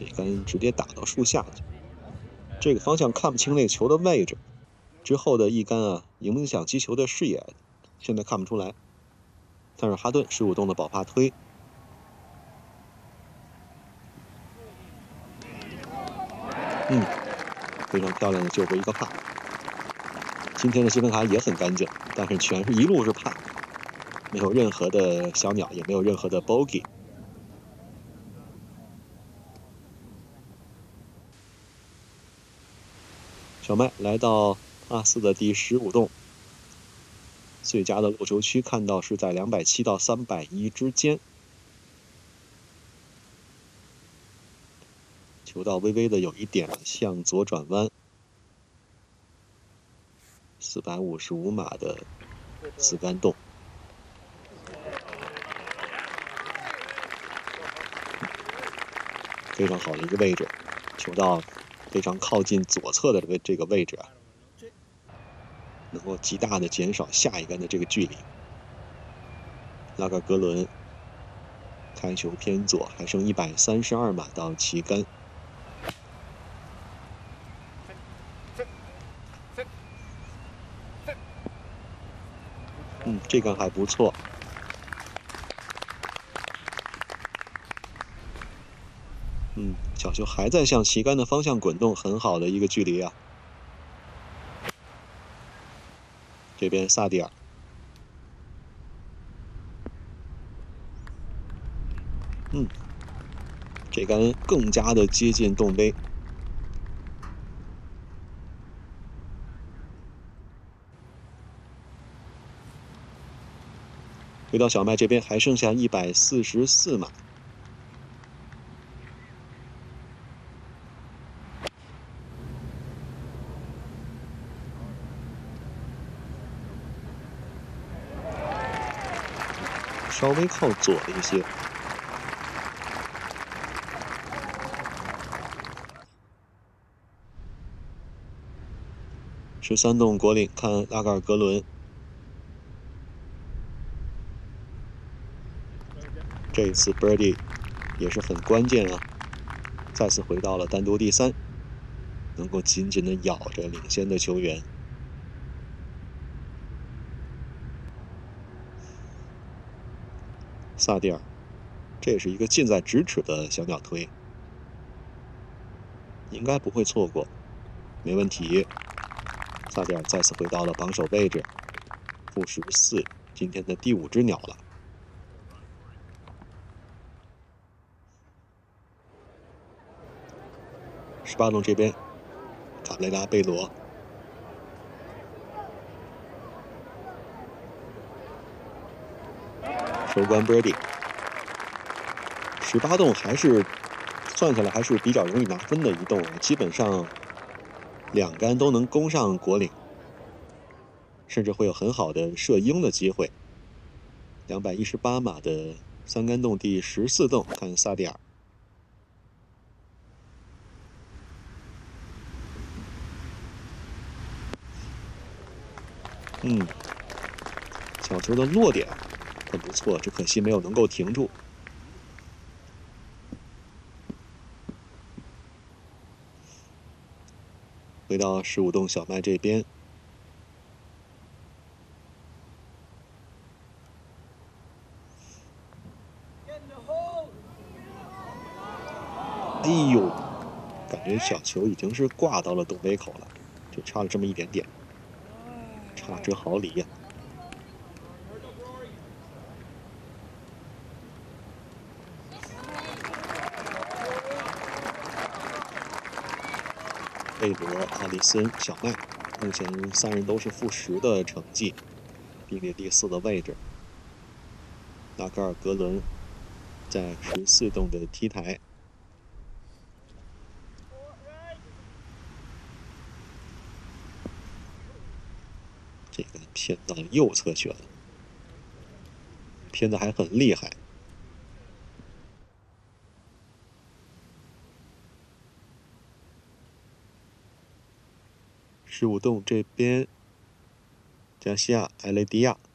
这杆直接打到树下去，这个方向看不清那球的位置。之后的一杆啊，影响击球的视野，现在看不出来。但是哈顿15洞的保发推，非常漂亮的救回一个帕。今天的积分卡也很干净，但是全是一路是帕，没有任何的小鸟，也没有任何的 bogey。小麦来到帕4的第15洞，最佳的落球区看到是在270到310之间，球道微微的有一点向左转弯，455码的4杆洞，非常好的一个位置，球道非常靠近左侧的这个位置啊，能够极大的减少下一杆的这个距离。拉格尔格伦开球偏左，还剩132码到旗杆。这杆还不错。小球还在向旗杆的方向滚动，很好的一个距离啊。这边萨蒂尔，这杆更加的接近洞杯。回到小麦这边，还剩下144码。稍微靠左了一些。13洞果岭看拉格尔格伦，这一次 birdie 也是很关键啊，再次回到了单独第3，能够紧紧的咬着领先的球员。萨蒂尔，这也是一个近在咫尺的小鸟推，应该不会错过，没问题。萨蒂尔再次回到了榜首位置，负14，今天的第5只鸟了。18洞这边，卡雷拉贝罗，收官 birdie。18洞还是算下来还是比较容易拿分的一洞，基本上2杆都能攻上果岭，甚至会有很好的射鹰的机会。218码的3杆洞第14洞看萨蒂尔。小球的落点很不错，只可惜没有能够停住。回到15洞小麦这边，哎呦，感觉小球已经是挂到了洞杯口了，就差了这么一点点，差之毫厘呀。贝罗、阿里森、小麦，目前3人都是负10的成绩，并列第4的位置。拉格尔格伦在14洞的 T 台，这个偏到右侧去了，偏的还很厉害。15洞这边，加西亚、埃雷迪亚